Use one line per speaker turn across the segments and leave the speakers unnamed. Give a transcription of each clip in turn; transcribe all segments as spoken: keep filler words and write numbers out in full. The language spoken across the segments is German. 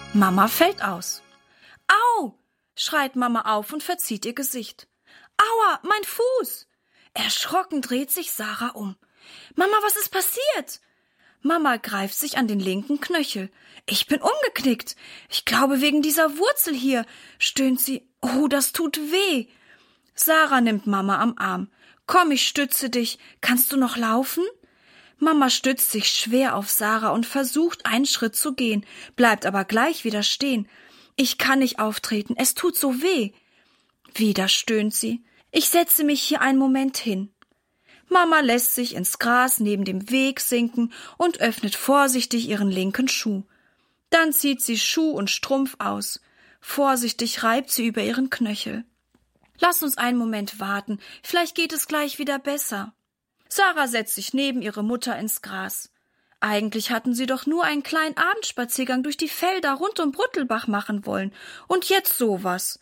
Mama fällt aus. Au! Schreit Mama auf und verzieht ihr Gesicht. Aua, mein Fuß! Erschrocken dreht sich Sarah um. Mama, was ist passiert? Mama greift sich an den linken Knöchel. Ich bin umgeknickt. Ich glaube wegen dieser Wurzel hier, stöhnt sie. Oh, das tut weh. Sarah nimmt Mama am Arm. Komm, ich stütze dich. Kannst du noch laufen? Mama stützt sich schwer auf Sarah und versucht, einen Schritt zu gehen, bleibt aber gleich wieder stehen. Ich kann nicht auftreten, es tut so weh. Wieder stöhnt sie. Ich setze mich hier einen Moment hin. Mama lässt sich ins Gras neben dem Weg sinken und öffnet vorsichtig ihren linken Schuh. Dann zieht sie Schuh und Strumpf aus. Vorsichtig reibt sie über ihren Knöchel. Lass uns einen Moment warten, vielleicht geht es gleich wieder besser. Sarah setzt sich neben ihre Mutter ins Gras. Eigentlich hatten sie doch nur einen kleinen Abendspaziergang durch die Felder rund um Brüttelbach machen wollen. Und jetzt sowas.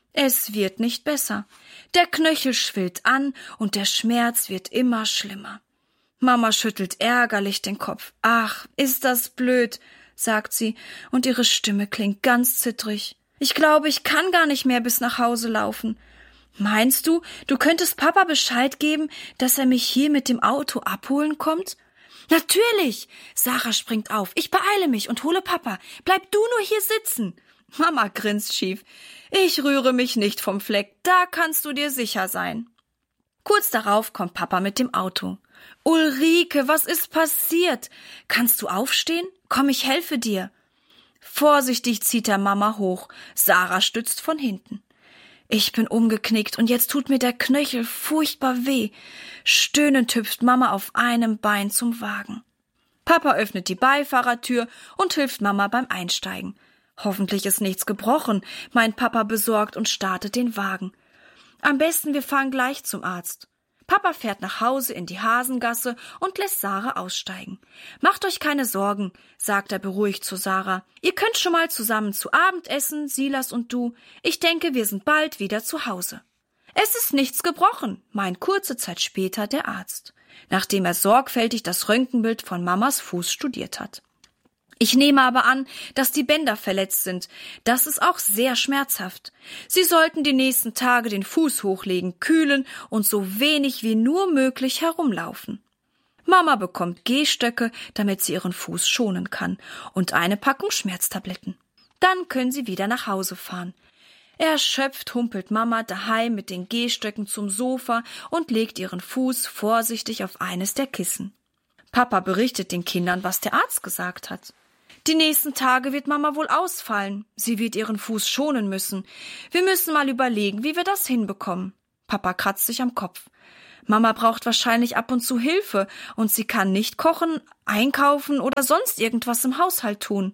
Es wird nicht besser. Der Knöchel schwillt an und der Schmerz wird immer schlimmer. Mama schüttelt ärgerlich den Kopf. Ach, ist das blöd, sagt sie, und ihre Stimme klingt ganz zittrig. Ich glaube, ich kann gar nicht mehr bis nach Hause laufen. Meinst du, du könntest Papa Bescheid geben, dass er mich hier mit dem Auto abholen kommt? Natürlich! Sarah springt auf. Ich beeile mich und hole Papa. Bleib du nur hier sitzen. Mama grinst schief. Ich rühre mich nicht vom Fleck, da kannst du dir sicher sein. Kurz darauf kommt Papa mit dem Auto. Ulrike, was ist passiert? Kannst du aufstehen? Komm, ich helfe dir. Vorsichtig zieht er Mama hoch. Sarah stützt von hinten. Ich bin umgeknickt und jetzt tut mir der Knöchel furchtbar weh. Stöhnend hüpft Mama auf einem Bein zum Wagen. Papa öffnet die Beifahrertür und hilft Mama beim Einsteigen. Hoffentlich ist nichts gebrochen, meint Papa besorgt und startet den Wagen. Am besten, wir fahren gleich zum Arzt. Papa fährt nach Hause in die Hasengasse und lässt Sarah aussteigen. Macht euch keine Sorgen, sagt er beruhigt zu Sarah. Ihr könnt schon mal zusammen zu Abend essen, Silas und du. Ich denke, wir sind bald wieder zu Hause. Es ist nichts gebrochen, meint kurze Zeit später der Arzt, nachdem er sorgfältig das Röntgenbild von Mamas Fuß studiert hat. Ich nehme aber an, dass die Bänder verletzt sind. Das ist auch sehr schmerzhaft. Sie sollten die nächsten Tage den Fuß hochlegen, kühlen und so wenig wie nur möglich herumlaufen. Mama bekommt Gehstöcke, damit sie ihren Fuß schonen kann, und eine Packung Schmerztabletten. Dann können sie wieder nach Hause fahren. Erschöpft humpelt Mama daheim mit den Gehstöcken zum Sofa und legt ihren Fuß vorsichtig auf eines der Kissen. Papa berichtet den Kindern, was der Arzt gesagt hat. Die nächsten Tage wird Mama wohl ausfallen. Sie wird ihren Fuß schonen müssen. Wir müssen mal überlegen, wie wir das hinbekommen. Papa kratzt sich am Kopf. Mama braucht wahrscheinlich ab und zu Hilfe und sie kann nicht kochen, einkaufen oder sonst irgendwas im Haushalt tun.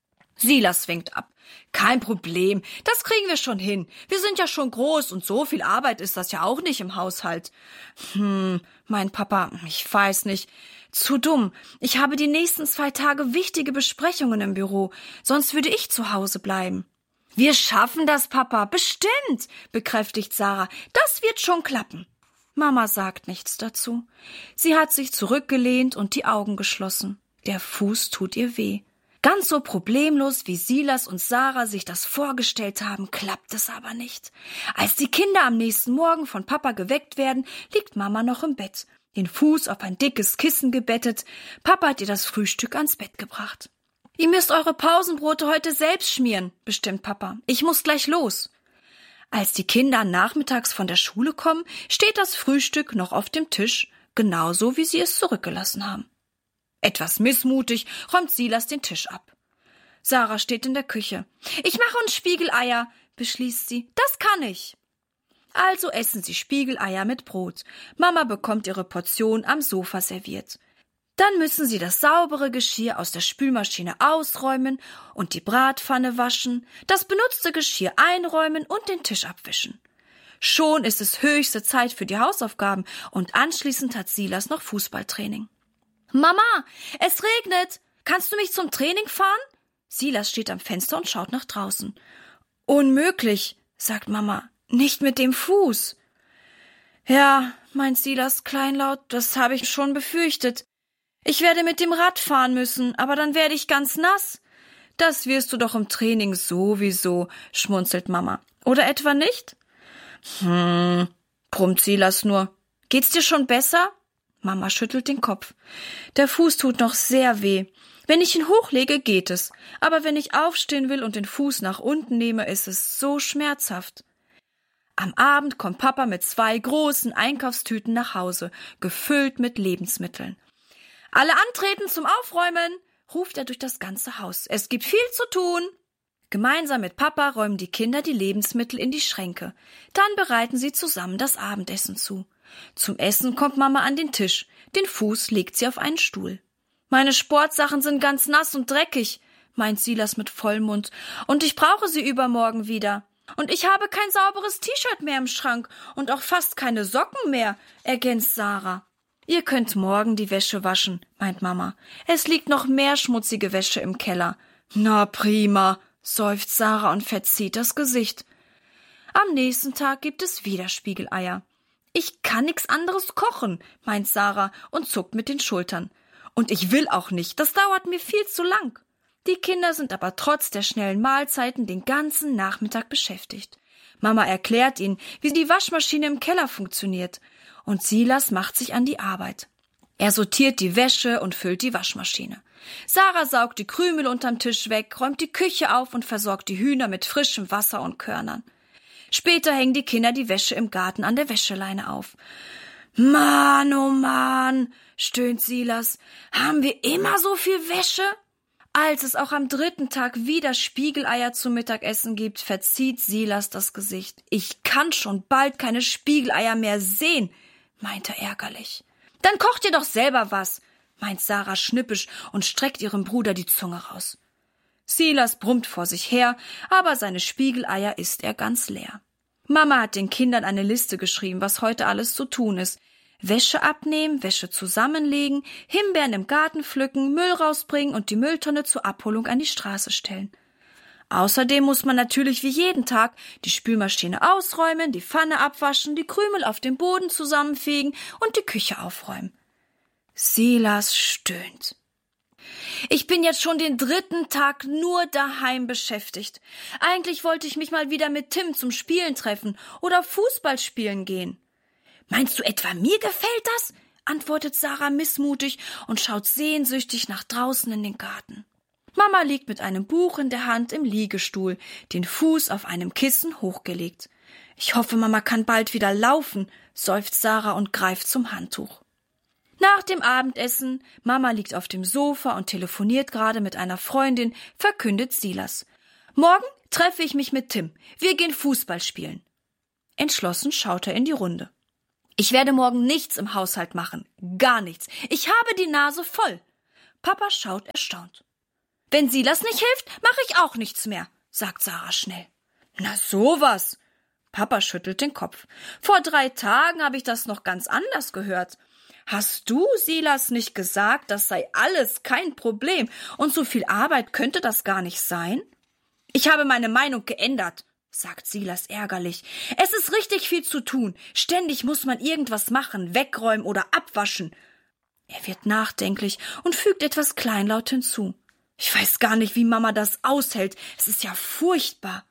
Silas winkt ab. Kein Problem, das kriegen wir schon hin. Wir sind ja schon groß und so viel Arbeit ist das ja auch nicht im Haushalt. Hm, mein Papa, ich weiß nicht. Zu dumm. Ich habe die nächsten zwei Tage wichtige Besprechungen im Büro, sonst würde ich zu Hause bleiben. Wir schaffen das, Papa, bestimmt, bekräftigt Sarah. Das wird schon klappen. Mama sagt nichts dazu. Sie hat sich zurückgelehnt und die Augen geschlossen. Der Fuß tut ihr weh. Ganz so problemlos, wie Silas und Sarah sich das vorgestellt haben, klappt es aber nicht. Als die Kinder am nächsten Morgen von Papa geweckt werden, liegt Mama noch im Bett, den Fuß auf ein dickes Kissen gebettet. Papa hat ihr das Frühstück ans Bett gebracht. Ihr müsst eure Pausenbrote heute selbst schmieren, bestimmt Papa. Ich muss gleich los. Als die Kinder nachmittags von der Schule kommen, steht das Frühstück noch auf dem Tisch, genauso wie sie es zurückgelassen haben. Etwas missmutig räumt Silas den Tisch ab. Sarah steht in der Küche. Ich mache uns Spiegeleier, beschließt sie. Das kann ich. Also essen sie Spiegeleier mit Brot. Mama bekommt ihre Portion am Sofa serviert. Dann müssen sie das saubere Geschirr aus der Spülmaschine ausräumen und die Bratpfanne waschen, das benutzte Geschirr einräumen und den Tisch abwischen. Schon ist es höchste Zeit für die Hausaufgaben und anschließend hat Silas noch Fußballtraining. Mama, es regnet. Kannst du mich zum Training fahren? Silas steht am Fenster und schaut nach draußen. Unmöglich, sagt Mama. Nicht mit dem Fuß. Ja, meint Silas kleinlaut, das habe ich schon befürchtet. Ich werde mit dem Rad fahren müssen, aber dann werde ich ganz nass. Das wirst du doch im Training sowieso, schmunzelt Mama. Oder etwa nicht? Hm, brummt Silas nur. Geht's dir schon besser? Mama schüttelt den Kopf. Der Fuß tut noch sehr weh. Wenn ich ihn hochlege, geht es. Aber wenn ich aufstehen will und den Fuß nach unten nehme, ist es so schmerzhaft. Am Abend kommt Papa mit zwei großen Einkaufstüten nach Hause, gefüllt mit Lebensmitteln. Alle antreten zum Aufräumen, ruft er durch das ganze Haus. Es gibt viel zu tun. Gemeinsam mit Papa räumen die Kinder die Lebensmittel in die Schränke. Dann bereiten sie zusammen das Abendessen zu. Zum Essen kommt Mama an den Tisch. Den Fuß legt sie auf einen Stuhl. Meine Sportsachen sind ganz nass und dreckig, meint Silas mit Vollmund, und ich brauche sie übermorgen wieder. Und ich habe kein sauberes T-Shirt mehr im Schrank und auch fast keine Socken mehr, ergänzt Sarah. Ihr könnt morgen die Wäsche waschen, meint Mama. Es liegt noch mehr schmutzige Wäsche im Keller. Na prima, seufzt Sarah und verzieht das Gesicht. Am nächsten Tag gibt es wieder Spiegeleier. Ich kann nix anderes kochen, meint Sarah und zuckt mit den Schultern. Und ich will auch nicht, das dauert mir viel zu lang. Die Kinder sind aber trotz der schnellen Mahlzeiten den ganzen Nachmittag beschäftigt. Mama erklärt ihnen, wie die Waschmaschine im Keller funktioniert. Und Silas macht sich an die Arbeit. Er sortiert die Wäsche und füllt die Waschmaschine. Sarah saugt die Krümel unterm Tisch weg, räumt die Küche auf und versorgt die Hühner mit frischem Wasser und Körnern. Später hängen die Kinder die Wäsche im Garten an der Wäscheleine auf. Mann, oh Mann, stöhnt Silas. Haben wir immer so viel Wäsche? Als es auch am dritten Tag wieder Spiegeleier zum Mittagessen gibt, verzieht Silas das Gesicht. Ich kann schon bald keine Spiegeleier mehr sehen, meint er ärgerlich. Dann kocht ihr doch selber was, meint Sarah schnippisch und streckt ihrem Bruder die Zunge raus. Silas brummt vor sich her, aber seine Spiegeleier isst er ganz leer. Mama hat den Kindern eine Liste geschrieben, was heute alles zu tun ist. Wäsche abnehmen, Wäsche zusammenlegen, Himbeeren im Garten pflücken, Müll rausbringen und die Mülltonne zur Abholung an die Straße stellen. Außerdem muss man natürlich wie jeden Tag die Spülmaschine ausräumen, die Pfanne abwaschen, die Krümel auf dem Boden zusammenfegen und die Küche aufräumen. Silas stöhnt. Ich bin jetzt schon den dritten Tag nur daheim beschäftigt. Eigentlich wollte ich mich mal wieder mit Tim zum Spielen treffen oder Fußball spielen gehen. Meinst du etwa, mir gefällt das? Antwortet Sarah missmutig und schaut sehnsüchtig nach draußen in den Garten. Mama liegt mit einem Buch in der Hand im Liegestuhl, den Fuß auf einem Kissen hochgelegt. Ich hoffe, Mama kann bald wieder laufen, seufzt Sarah und greift zum Handtuch. Nach dem Abendessen, Mama liegt auf dem Sofa und telefoniert gerade mit einer Freundin, verkündet Silas. Morgen treffe ich mich mit Tim. Wir gehen Fußball spielen. Entschlossen schaut er in die Runde. Ich werde morgen nichts im Haushalt machen. Gar nichts. Ich habe die Nase voll. Papa schaut erstaunt. Wenn Silas nicht hilft, mache ich auch nichts mehr, sagt Sarah schnell. Na sowas. Papa schüttelt den Kopf. Vor drei Tagen habe ich das noch ganz anders gehört. Hast du Silas nicht gesagt, das sei alles kein Problem und so viel Arbeit könnte das gar nicht sein? Ich habe meine Meinung geändert, sagt Silas ärgerlich. Es ist richtig viel zu tun. Ständig muss man irgendwas machen, wegräumen oder abwaschen. Er wird nachdenklich und fügt etwas kleinlaut hinzu. Ich weiß gar nicht, wie Mama das aushält. Es ist ja furchtbar.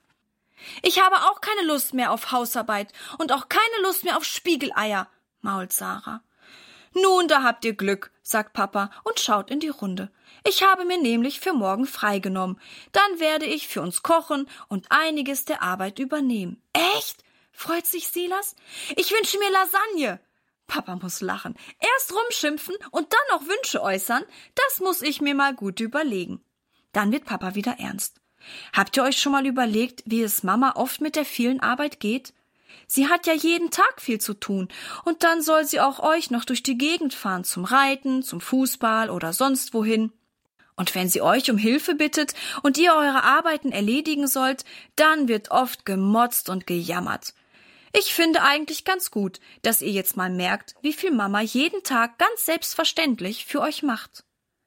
Ich habe auch keine Lust mehr auf Hausarbeit und auch keine Lust mehr auf Spiegeleier, mault Sarah. Nun, da habt ihr Glück, sagt Papa und schaut in die Runde. Ich habe mir nämlich für morgen freigenommen. Dann werde ich für uns kochen und einiges der Arbeit übernehmen. Echt? Freut sich Silas. Ich wünsche mir Lasagne. Papa muss lachen. Erst rumschimpfen und dann noch Wünsche äußern, das muss ich mir mal gut überlegen. Dann wird Papa wieder ernst. Habt ihr euch schon mal überlegt, wie es Mama oft mit der vielen Arbeit geht? Sie hat ja jeden Tag viel zu tun und dann soll sie auch euch noch durch die Gegend fahren zum Reiten, zum Fußball oder sonst wohin. Und wenn sie euch um Hilfe bittet und ihr eure Arbeiten erledigen sollt, dann wird oft gemotzt und gejammert. Ich finde eigentlich ganz gut, dass ihr jetzt mal merkt, wie viel Mama jeden Tag ganz selbstverständlich für euch macht.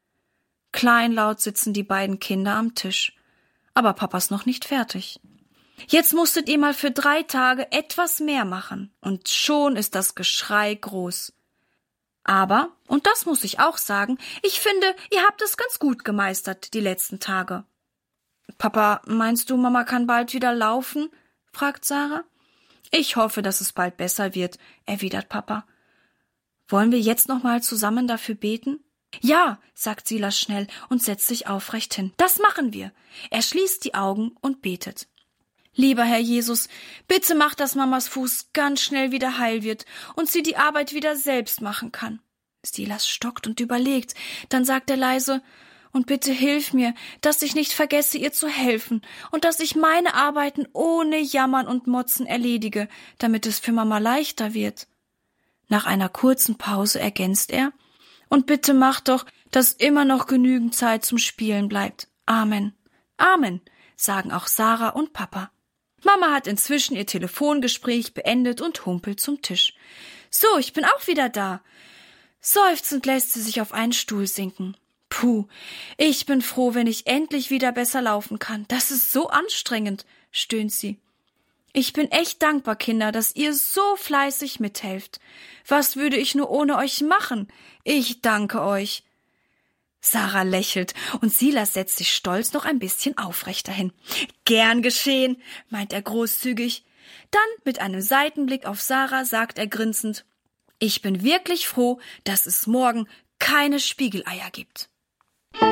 Kleinlaut sitzen die beiden Kinder am Tisch, aber Papa ist noch nicht fertig. Jetzt musstet ihr mal für drei Tage etwas mehr machen, und schon ist das Geschrei groß. Aber, und das muss ich auch sagen, ich finde, ihr habt es ganz gut gemeistert, die letzten Tage. Papa, meinst du, Mama kann bald wieder laufen? Fragt Sarah. Ich hoffe, dass es bald besser wird, erwidert Papa. Wollen wir jetzt noch mal zusammen dafür beten? Ja, sagt Silas schnell und setzt sich aufrecht hin. Das machen wir. Er schließt die Augen und betet. Lieber Herr Jesus, bitte mach, dass Mamas Fuß ganz schnell wieder heil wird und sie die Arbeit wieder selbst machen kann. Silas stockt und überlegt, dann sagt er leise, und bitte hilf mir, dass ich nicht vergesse, ihr zu helfen und dass ich meine Arbeiten ohne Jammern und Motzen erledige, damit es für Mama leichter wird. Nach einer kurzen Pause ergänzt er, und bitte mach doch, dass immer noch genügend Zeit zum Spielen bleibt. Amen. Amen, sagen auch Sarah und Papa. Mama hat inzwischen ihr Telefongespräch beendet und humpelt zum Tisch. So, ich bin auch wieder da. Seufzend lässt sie sich auf einen Stuhl sinken. Puh, ich bin froh, wenn ich endlich wieder besser laufen kann. Das ist so anstrengend, stöhnt sie. Ich bin echt dankbar, Kinder, dass ihr so fleißig mithelft. Was würde ich nur ohne euch machen? Ich danke euch. Sarah lächelt und Silas setzt sich stolz noch ein bisschen aufrechter hin. Gern geschehen, meint er großzügig. Dann mit einem Seitenblick auf Sarah sagt er grinsend, ich bin wirklich froh, dass es morgen keine Spiegeleier gibt.